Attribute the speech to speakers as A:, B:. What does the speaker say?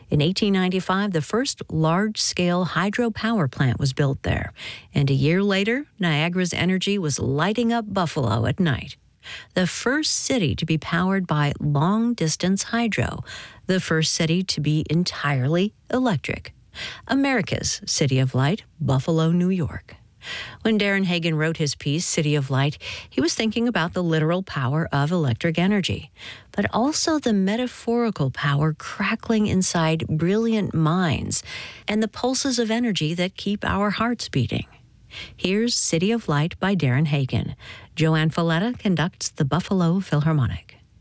A: In 1895, the first large-scale hydropower plant was built there, and a year later, Niagara's energy was lighting up Buffalo at night. The first city to be powered by long-distance hydro, the first city to be entirely electric. America's City of Light, Buffalo, New York. When Darren Hagen wrote his piece, City of Light, he was thinking about the literal power of electric energy, but also the metaphorical power crackling inside brilliant minds and the pulses of energy that keep our hearts beating. Here's City of Light by Darren Hagen. Joanne Falletta conducts the Buffalo Philharmonic.